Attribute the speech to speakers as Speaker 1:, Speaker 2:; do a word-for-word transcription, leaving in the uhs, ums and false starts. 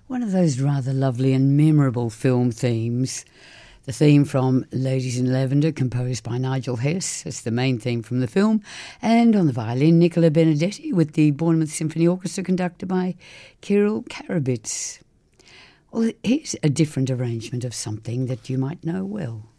Speaker 1: One of those rather lovely and memorable film themes. The theme from Ladies in Lavender, composed by Nigel Hess. It's the main theme from the film. And on the violin, Nicola Benedetti, with the Bournemouth Symphony Orchestra conducted by Kirill Karabits. Well, here's a different arrangement of something that you might know well.